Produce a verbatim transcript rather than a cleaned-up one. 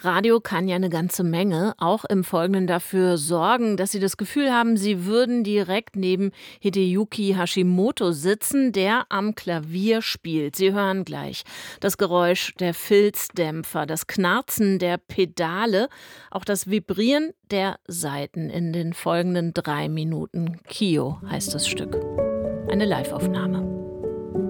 Radio kann ja eine ganze Menge, auch im Folgenden dafür sorgen, dass Sie das Gefühl haben, Sie würden direkt neben Hideyuki Hashimoto sitzen, der am Klavier spielt. Sie hören gleich das Geräusch der Filzdämpfer, das Knarzen der Pedale, auch das Vibrieren der Saiten in den folgenden drei Minuten. Kyo heißt das Stück. Eine Liveaufnahme.